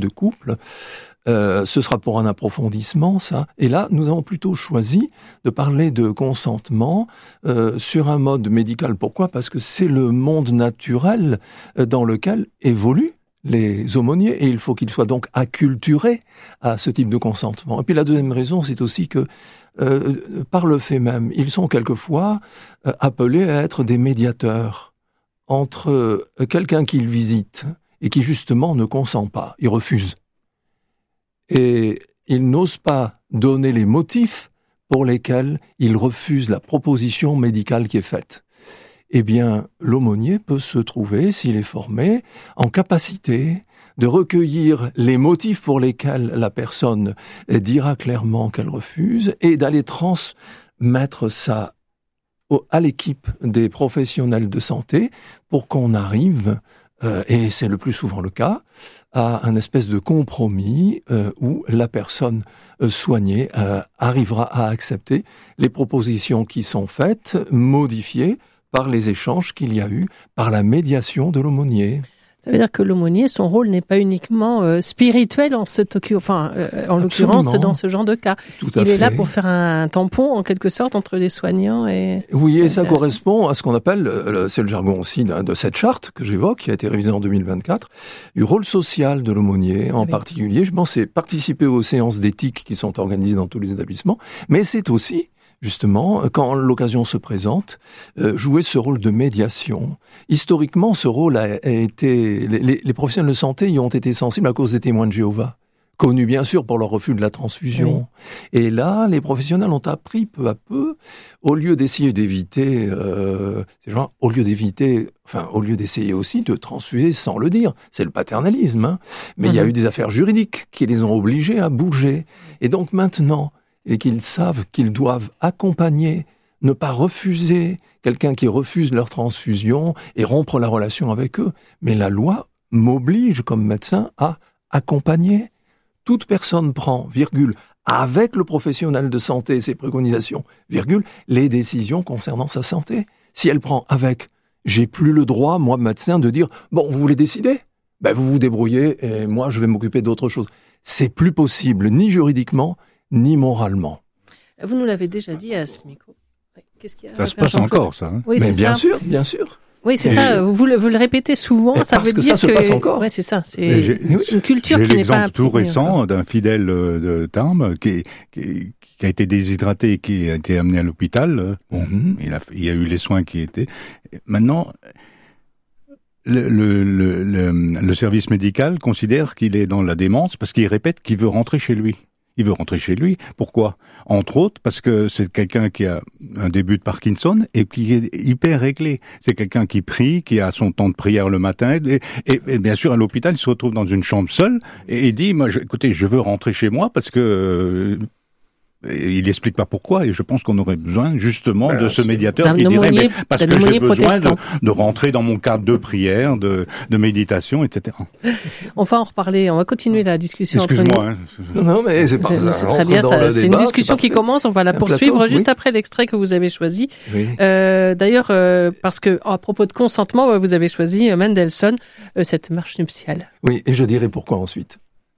de couple. Ce sera pour un approfondissement, ça. Et là, nous avons plutôt choisi de parler de consentement sur un mode médical. Pourquoi ? Parce que c'est le monde naturel dans lequel évoluent les aumôniers, et il faut qu'ils soient donc acculturés à ce type de consentement. Et puis la deuxième raison, c'est aussi que par le fait même, ils sont quelquefois appelés à être des médiateurs entre quelqu'un qu'ils visitent et qui justement ne consent pas, il refuse. Et ils n'osent pas donner les motifs pour lesquels ils refusent la proposition médicale qui est faite. Eh bien, l'aumônier peut se trouver, s'il est formé, en capacité de recueillir les motifs pour lesquels la personne dira clairement qu'elle refuse et d'aller transmettre ça à l'équipe des professionnels de santé pour qu'on arrive, et c'est le plus souvent le cas, à un espèce de compromis où la personne soignée arrivera à accepter les propositions qui sont faites, modifiées par les échanges qu'il y a eu, par la médiation de l'aumônier. Ça veut dire que l'aumônier, son rôle n'est pas uniquement spirituel en l'occurrence dans ce genre de cas. Il est là pour faire un tampon en quelque sorte entre les soignants et... Oui, et ça correspond à ce qu'on appelle, c'est le jargon aussi de cette charte que j'évoque, qui a été révisée en 2024, du rôle social de l'aumônier en particulier. Je pense c'est participer aux séances d'éthique qui sont organisées dans tous les établissements, mais c'est aussi justement, quand l'occasion se présente, jouer ce rôle de médiation. Historiquement, ce rôle a été... Les professionnels de santé y ont été sensibles à cause des témoins de Jéhovah, connus bien sûr pour leur refus de la transfusion. Oui. Et là, les professionnels ont appris peu à peu, au lieu d'essayer d'éviter... au lieu d'essayer aussi de transfuser sans le dire, c'est le paternalisme, hein. Mais il y a eu des affaires juridiques qui les ont obligés à bouger. Et donc maintenant... et qu'ils savent qu'ils doivent accompagner, ne pas refuser quelqu'un qui refuse leur transfusion et rompre la relation avec eux. Mais la loi m'oblige comme médecin à accompagner. Toute personne prend, avec le professionnel de santé et ses préconisations, les décisions concernant sa santé. Si elle prend avec, j'ai plus le droit, moi médecin, de dire « bon, vous voulez décider ? Ben, vous vous débrouillez et moi je vais m'occuper d'autre chose. » C'est plus possible, ni juridiquement, ni moralement. Vous nous l'avez déjà dit à ce micro. Qu'est-ce qu'il y a ça se passe encore, ça. Oui, mais bien ça. sûr, bien sûr. Oui, c'est ça. Vous le répétez souvent. Ça veut dire ça se passe encore. Ouais, c'est ça. C'est une culture qui n'est pas. J'ai l'exemple tout récent d'un fidèle de Tarbes qui a été déshydraté et qui a été amené à l'hôpital. Bon, il y a eu les soins qui étaient. Maintenant. Le service médical considère qu'il est dans la démence parce qu'il répète qu'il veut rentrer chez lui. Il veut rentrer chez lui. Pourquoi ? Entre autres, parce que c'est quelqu'un qui a un début de Parkinson et qui est hyper réglé. C'est quelqu'un qui prie, qui a son temps de prière le matin. Et bien sûr, à l'hôpital, il se retrouve dans une chambre seule et il dit, écoutez, je veux rentrer chez moi parce que... il n'explique pas pourquoi, et je pense qu'on aurait besoin justement de ce médiateur qui dirait mais parce que j'ai besoin de rentrer dans mon cadre de prière, de méditation, etc. On va en reparler, on va continuer la discussion. Excuse-moi. Non, mais c'est pas c'est très bien, c'est une discussion qui commence, on va la poursuivre juste après l'extrait que vous avez choisi. Oui. D'ailleurs, parce que à propos de consentement, vous avez choisi Mendelssohn, cette marche nuptiale. Oui, et je dirai pourquoi ensuite.